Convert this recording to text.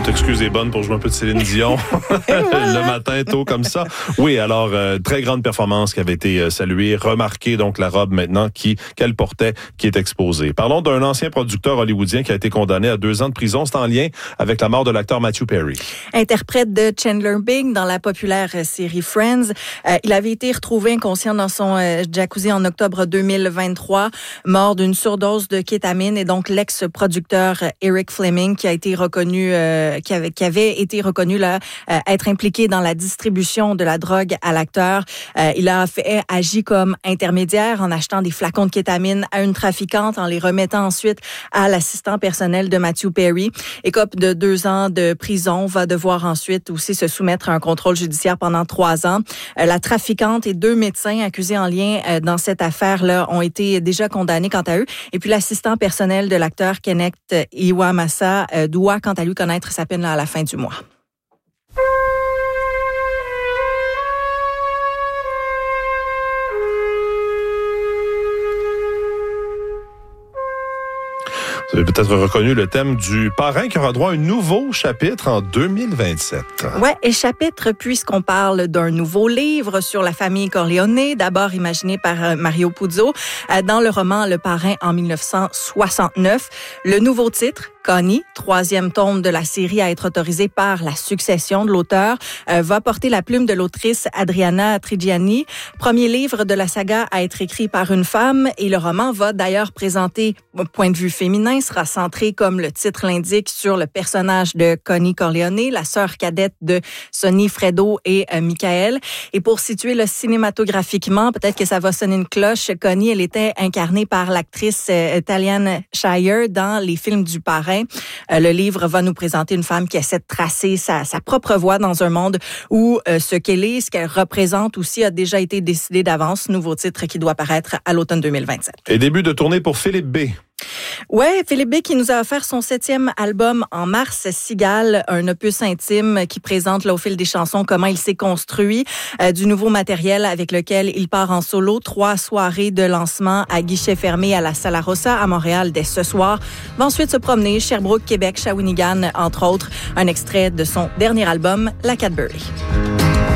Votre excuse est bonne pour jouer un peu de Céline Dion le matin tôt comme ça. Oui, alors très grande performance qui avait été saluée, remarquée donc la robe maintenant qu'elle portait qui est exposée. Parlons d'un ancien producteur hollywoodien qui a été condamné à 2 ans de prison. C'est en lien avec la mort de l'acteur Matthew Perry. Interprète de Chandler Bing dans la populaire série Friends, il avait été retrouvé inconscient dans son jacuzzi en octobre 2023, mort d'une surdose de kétamine, et donc l'ex-producteur Eric Fleming qui a été reconnu qui avait été reconnu là être impliqué dans la distribution de la drogue à l'acteur. Il a agi comme intermédiaire en achetant des flacons de kétamine à une trafiquante en les remettant ensuite à l'assistant personnel de Matthew Perry. Écope de 2 ans de prison, va devoir ensuite aussi se soumettre à un contrôle judiciaire pendant 3 ans. La trafiquante et 2 médecins accusés en lien dans cette affaire-là ont été déjà condamnés quant à eux. Et puis l'assistant personnel de l'acteur Kenneth Iwamasa doit quant à lui connaître sa peine là, à la fin du mois. Vous avez peut-être reconnu le thème du Parrain qui aura droit à un nouveau chapitre en 2027. Ouais, et chapitre puisqu'on parle d'un nouveau livre sur la famille Corleone, d'abord imaginé par Mario Puzo dans le roman Le Parrain en 1969. Le nouveau titre, Connie, 3e tome de la série à être autorisé par la succession de l'auteur, va porter la plume de l'autrice Adriana Trigiani. Premier livre de la saga à être écrit par une femme, et le roman va d'ailleurs présenter un point de vue féminin, sera centré, comme le titre l'indique, sur le personnage de Connie Corleone, la sœur cadette de Sonny, Fredo et Michael. Et pour situer le cinématographiquement, peut-être que ça va sonner une cloche, Connie, elle était incarnée par l'actrice Talia Shire dans les films du Parrain. Le livre va nous présenter une femme qui essaie de tracer sa propre voie dans un monde où ce qu'elle est, ce qu'elle représente aussi a déjà été décidé d'avance. Nouveau titre qui doit paraître à l'automne 2027. Et début de tournée pour Philippe B. Ouais, Philippe B qui nous a offert son 7e album en mars, Cigale, un opus intime qui présente là, au fil des chansons comment il s'est construit, du nouveau matériel avec lequel il part en solo. 3 soirées de lancement à guichet fermé à la Sala Rossa à Montréal dès ce soir. Va ensuite se promener Sherbrooke, Québec, Shawinigan, entre autres. Un extrait de son dernier album, La Cadbury.